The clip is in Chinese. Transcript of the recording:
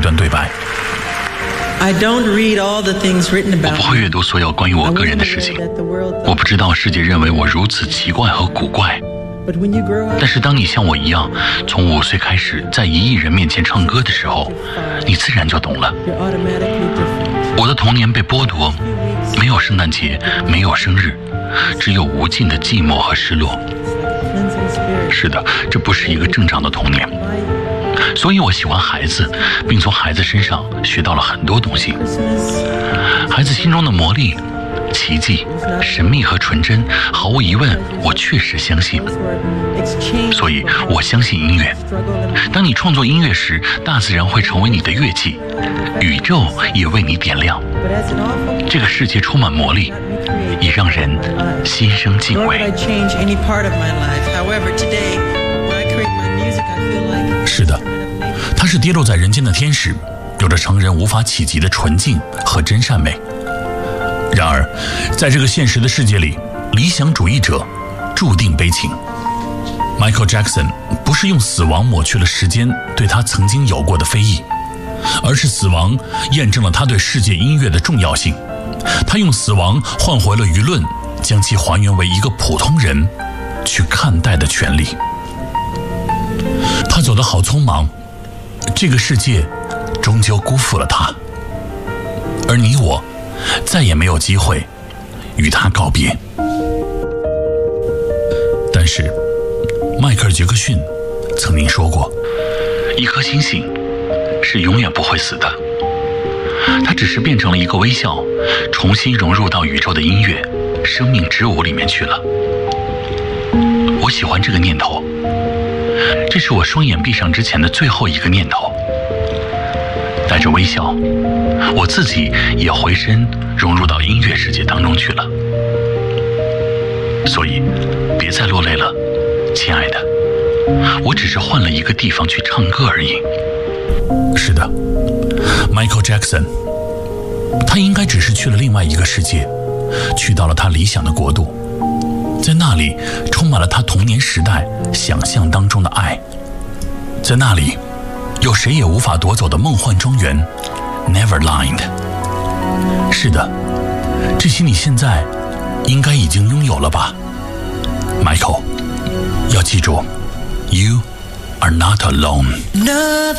段对白。 我不会阅读所有关于我个人的事情，我不知道世界认为我如此奇怪和古怪。但是当你像我一样从5岁开始在1亿人面前唱歌的时候，你自然就懂了。我的童年被剥夺，没有圣诞节，没有生日，只有无尽的寂寞和失落。是的，这不是一个正常的童年。所以我喜欢孩子，并从孩子身上学到了很多东西。孩子心中的魔力、奇迹、神秘和纯真，毫无疑问，我确实相信。所以我相信音乐。当你创作音乐时，大自然会成为你的乐器，宇宙也为你点亮。这个世界充满魔力，也让人心生敬畏。 是的，他是跌落在人间的天使，有着成人无法企及的纯净和真善美。然而，在这个现实的世界里，理想主义者注定悲情。Michael Jackson 不是用死亡抹去了时间对他曾经有过的非议，而是死亡验证了他对世界音乐的重要性。他用死亡换回了舆论将其还原为一个普通人去看待的权利。他走得好匆忙，这个世界终究辜负了他，而你我再也没有机会与他告别。但是迈克尔·杰克逊曾经说过， 一颗星星是永远不会死的，它只是变成了一个微笑，重新融入到宇宙的音乐、生命之舞里面去了。我喜欢这个念头，这是我双眼闭上之前的最后一个念头。带着微笑，我自己也回身融入到音乐世界当中去了。所以别再落泪了，亲爱的，我只是换了一个地方去唱歌而已。 是的， Michael Jackson 他应该只是去了另外一个世界，去到了他理想的国度，在那里充满了他童年时代想象当中的爱，在那里有谁也无法夺走的梦幻庄园 Neverland。 是的，这些你现在应该已经拥有了吧。 Michael， 要记住 You are not alone。